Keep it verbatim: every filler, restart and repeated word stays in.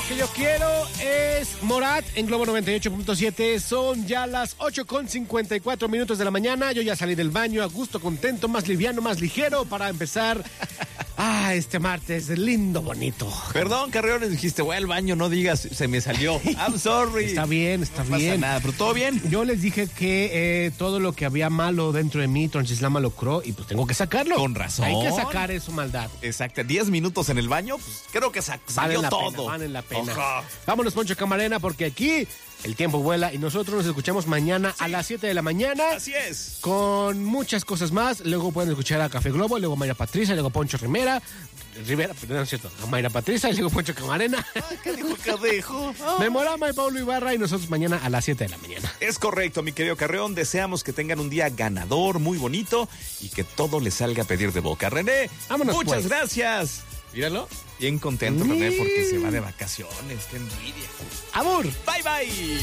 que yo quiero es Morat en Globo noventa y ocho punto siete. Son ya las ocho con cincuenta y cuatro minutos de la mañana. Yo ya salí del baño a gusto, contento, más liviano, más ligero para empezar ah, este martes lindo, bonito. Perdón, Carreón, dijiste, voy al baño, no digas, se me salió. I'm sorry. Está bien, está no bien. No pasa nada, pero todo bien. Yo les dije que eh, todo lo que había malo dentro de mí, Tonchislama logró y pues tengo que sacarlo. Con razón. Hay que sacar eso, maldad. Exacto, diez minutos en el baño, pues creo que sa- salió Vale la todo. pena, vale la pena. Ojo. Vámonos, Poncho Camarena, porque aquí el tiempo vuela y nosotros nos escuchamos mañana sí. a las siete de la mañana. Así es. Con muchas cosas más. Luego pueden escuchar a Café Globo, luego Mayra Patricia, luego Poncho Rivera. Rivera, no es cierto, a Mayra Patricia y luego Poncho Camarena. ¿Qué dijo? ¿Qué dijo? Oh. Memorama y Pablo Ibarra y nosotros mañana a las siete de la mañana. Es correcto, mi querido Carreón. Deseamos que tengan un día ganador, muy bonito y que todo les salga a pedir de boca. René, vámonos, muchas pues. gracias. Míralo, bien contento, Sí. René, porque se va de vacaciones. Qué envidia. Amor. Bye, bye.